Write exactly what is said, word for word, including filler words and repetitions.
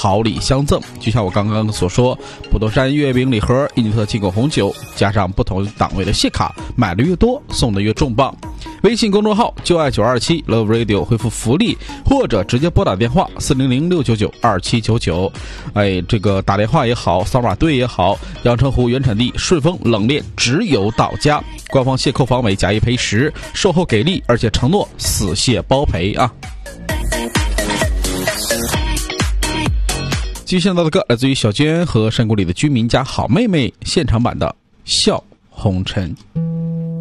好礼相赠。就像我刚刚所说，普陀山月饼礼盒、印尼特进口红酒，加上不同档位的谢卡，买的越多送的越重磅。微信公众号就爱九二七 Love Radio 回复福利，或者直接拨打电话四零零六九九二七九九。哎，这个打电话也好，扫码兑也好，阳澄湖原产地顺丰冷链直邮到家，官方蟹扣防伪，假一赔十，售后给力，而且承诺死蟹包赔啊！继续现到的歌来自于小娟和山谷里的居民家好妹妹现场版的笑红尘。